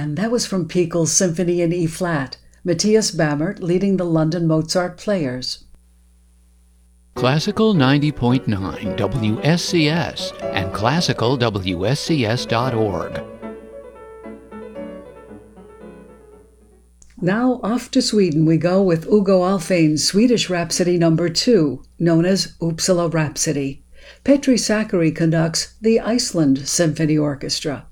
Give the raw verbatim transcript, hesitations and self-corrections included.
And that was from Pichel's Symphony in E-flat, Matthias Bammert leading the London Mozart Players. Classical ninety point nine W S C S and classical W S C S dot org. Now off to Sweden we go with Ugo Alfvén's Swedish Rhapsody number two, known as Uppsala Rhapsody. Petri Sakari conducts the Iceland Symphony Orchestra.